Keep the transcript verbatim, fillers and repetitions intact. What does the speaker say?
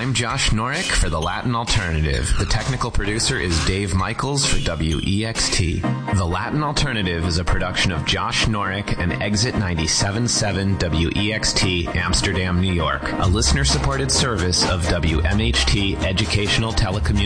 I'm Josh Norick for The Latin Alternative. The technical producer is Dave Michaels for W E X T. The Latin Alternative is a production of Josh Norick and Exit ninety-seven point seven W E X T, Amsterdam, New York, a listener-supported service of W M H T Educational Telecommunications.